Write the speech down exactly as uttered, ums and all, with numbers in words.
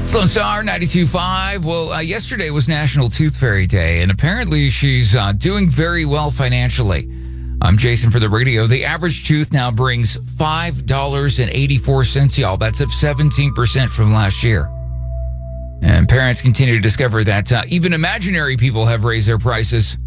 Lone Star ninety-two point five. Well, uh, yesterday was National Tooth Fairy Day, and apparently she's uh, doing very well financially. I'm Jason for the radio. The average tooth now brings five dollars and eighty-four cents, y'all. That's up seventeen percent from last year. And parents continue to discover that uh, even imaginary people have raised their prices.